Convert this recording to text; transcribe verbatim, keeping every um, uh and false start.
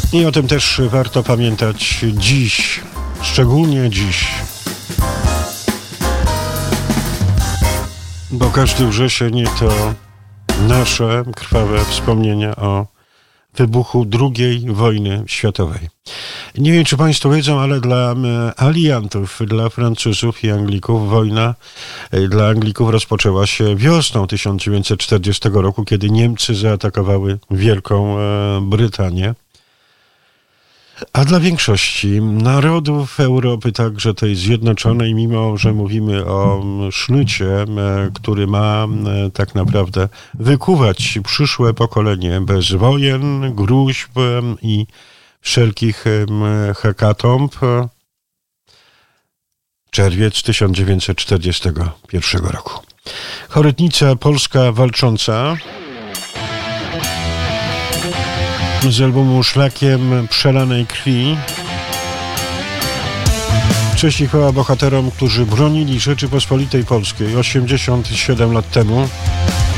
I o tym też warto pamiętać dziś, szczególnie dziś. Bo każdy wrzesień to nasze krwawe wspomnienia o wybuchu drugiej wojny światowej. Nie wiem, czy Państwo wiedzą, ale dla aliantów, dla Francuzów i Anglików wojna dla Anglików rozpoczęła się wiosną tysiąc dziewięćset czterdziestego roku, kiedy Niemcy zaatakowały Wielką Brytanię. A dla większości narodów Europy także tej zjednoczonej, mimo że mówimy o sznycie, który ma tak naprawdę wykuwać przyszłe pokolenie bez wojen, gróźb i wszelkich hekatomb. Czerwiec tysiąc dziewięćset czterdziestego pierwszego roku. Chorytnica Polska Walcząca z albumu Szlakiem Przelanej Krwi. Cześć i chwała bohaterom, którzy bronili Rzeczypospolitej Polskiej osiemdziesiąt siedem lat temu.